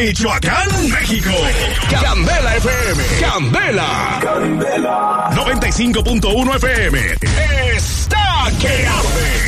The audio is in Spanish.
Michoacán, México. Candela FM. Candela. 95.1 FM. Está que arde.